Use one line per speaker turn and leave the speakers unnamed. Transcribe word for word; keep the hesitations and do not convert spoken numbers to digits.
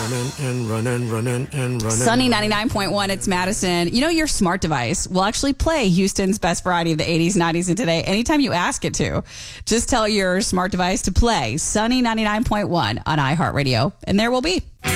running and running, running and running.
Sunny ninety-nine point one, it's Madison. You know, your smart device will actually play Houston's best variety of the eighties, nineties, and today anytime you ask it to. Just tell your smart device to play Sunny ninety-nine point one on iHeartRadio, and there will be.